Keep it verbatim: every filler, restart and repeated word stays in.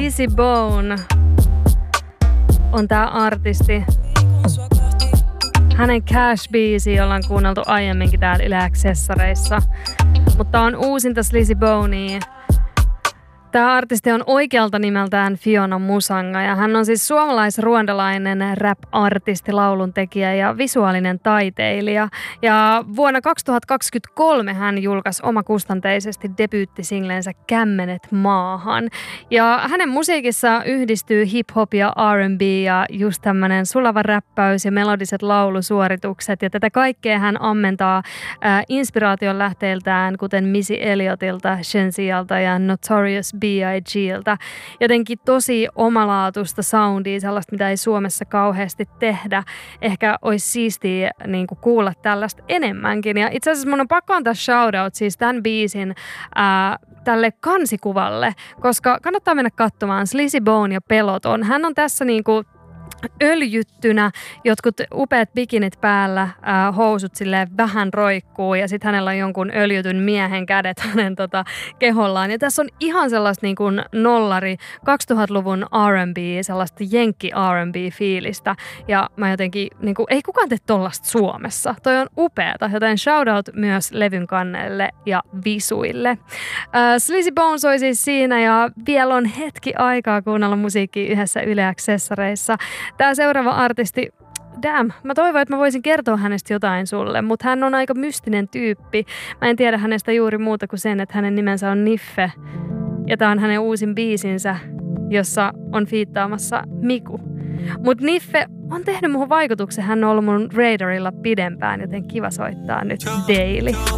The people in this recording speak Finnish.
Lizzy Bone on tää artisti. Hänen Cash-biisi ollaan kuunneltu aiemminkin täällä Yle Accessareissa. Mutta on uusinta Lizzy Bonea. Tämä artisti on oikealta nimeltään Fiona Musanga ja hän on siis suomalais-ruandalainen rap-artisti, lauluntekijä ja visuaalinen taiteilija. Ja vuonna kaksituhattakaksikymmentäkolme hän julkaisi omakustanteisesti debyyttisinglensä Kämmenet maahan. Ja hänen musiikissa yhdistyy hip-hop ja R and B ja just tämmöinen sulava räppäys ja melodiset laulusuoritukset. Ja tätä kaikkea hän ammentaa äh, inspiraation lähteiltään, kuten Missy Elliotilta, Shensialta ja Notorious B I G:ltä. Jotenkin tosi omalaatuista soundia, sellaista, mitä ei Suomessa kauheasti tehdä. Ehkä olisi siistiä niin kuin kuulla tällaista enemmänkin. Ja itse asiassa mun on pakko antaa shoutout siis tämän biisin ää, tälle kansikuvalle, koska kannattaa mennä katsomaan Lizzy Bone ja Peloton. Hän on tässä niinku öljyttynä, jotkut upeat bikinit päällä, ää, housut silleen vähän roikkuu ja sitten hänellä on jonkun öljytyn miehen kädet hänen tota, kehollaan. Ja tässä on ihan sellaista niin kuin nollari kaksituhattaluvun R and B, sellaista jenkki R and B-fiilistä. Ja mä jotenkin, niin kuin, ei kukaan tee tollasta Suomessa. Toi on upeata, joten shoutout myös levyn kannelle ja visuille. Ää, Lizzy Bone soi siis siinä ja vielä on hetki aikaa kuunnella musiikkia yhdessä Yle Accessareissa. Tämä seuraava artisti, damn, mä toivon, että mä voisin kertoa hänestä jotain sulle, mutta hän on aika mystinen tyyppi. Mä en tiedä hänestä juuri muuta kuin sen, että hänen nimensä on Niffe. Ja tää on hänen uusin biisinsä, jossa on fiittaamassa Miku. Mut Niffe on tehnyt muhun vaikutuksen, hän on ollut mun radarilla pidempään, joten kiva soittaa nyt Daily.